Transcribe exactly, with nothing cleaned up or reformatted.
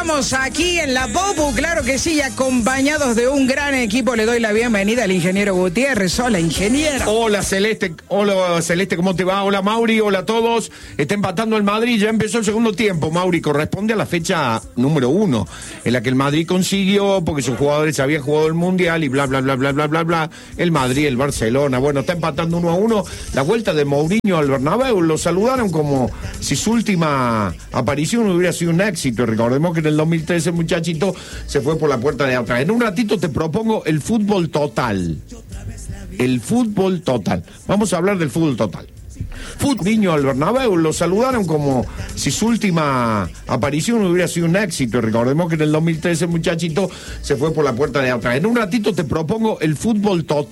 estamos aquí en la Popu, claro que sí, acompañados de un gran equipo. Le doy la bienvenida al ingeniero Gutiérrez. Hola, ingeniero. Hola, Celeste. Hola, Celeste, ¿cómo te va? Hola, Mauri. Hola a todos. Está empatando el Madrid. Ya empezó el segundo tiempo, Mauri. Corresponde a la fecha número uno, en la que el Madrid consiguió, porque sus jugadores habían jugado el Mundial y bla, bla, bla, bla, bla, bla, bla. El Madrid, el Barcelona. Bueno, está empatando uno a uno. La vuelta de Mourinho al Bernabéu. Lo saludaron como si su última aparición hubiera sido un éxito. Recordemos que en el dos mil trece el muchachito se fue por la puerta de atrás. En un ratito te propongo el fútbol total. El fútbol total. Vamos a hablar del fútbol total. Mourinho al Bernabéu. Lo saludaron como si su última aparición hubiera sido un éxito. Recordemos que en el dos mil trece el muchachito se fue por la puerta de atrás. En un ratito te propongo el fútbol total.